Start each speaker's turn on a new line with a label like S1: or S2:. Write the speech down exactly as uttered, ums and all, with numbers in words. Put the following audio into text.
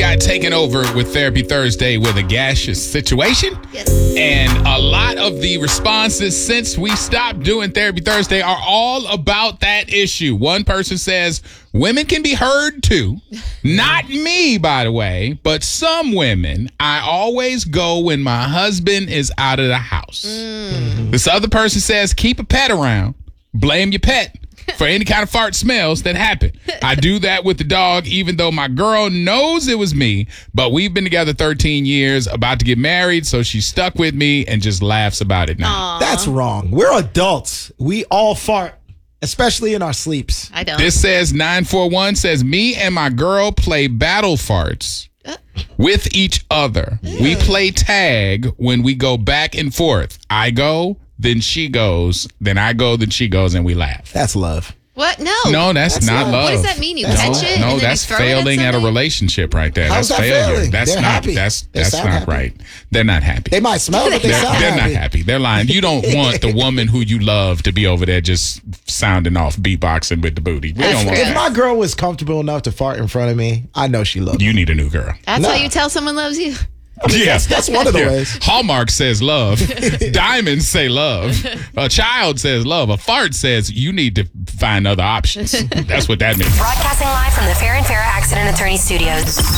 S1: got taken over with Therapy Thursday with a gaseous situation.
S2: Yes.
S1: And a lot of the responses since we stopped doing Therapy Thursday are all about that issue. One person says, women can be heard too. Not me, by the way, but some women. I always go when my husband is out of the house. Mm. This other person says, keep a pet around. Blame your pet for any kind of fart smells that happen. I do that with the dog, even though my girl knows it was me, but we've been together thirteen years, about to get married, so she's stuck with me and just laughs about it now.
S2: Aww.
S3: That's wrong. We're adults. We all fart, especially in our sleeps.
S2: I don't.
S1: This says nine four one says, me and my girl play battle farts
S2: Uh.
S1: with each other. We play tag when we go back and forth. I go, then she goes, then I go, then she goes, and we laugh.
S3: That's love.
S2: What? No.
S1: No, that's,
S3: That's
S1: not
S3: not-
S1: love.
S2: What does that mean? You
S1: no,
S2: catch it
S1: No,
S2: and then
S1: that's
S2: you throw it at
S1: failing at, a
S2: somebody?
S1: relationship right there.
S3: How's
S1: that's
S3: that
S1: failure.
S3: failing?
S1: That's
S3: They're
S1: not.
S3: happy.
S1: That's
S3: They
S1: that's
S3: sound
S1: not
S3: happy.
S1: right. They're not happy.
S3: They might smell, but they
S1: They're,
S3: sound
S1: they're
S3: happy.
S1: not happy. They're lying. You don't want the woman who you love to be over there just sounding off, beatboxing with the booty. We
S2: That's
S1: don't want
S2: fair.
S3: If
S1: that.
S3: my girl was comfortable enough to fart in front of me, I know she loved me.
S1: You need a new girl.
S2: That's
S3: No.
S2: how you tell someone loves you?
S1: Yeah,
S3: that's one of the
S1: Yeah.
S3: ways.
S1: Hallmark says love. Diamonds say love. A child says love. A fart says you need to find other options. That's what that means.
S4: Broadcasting live from the Fair and Farrah Accident Attorney Studios.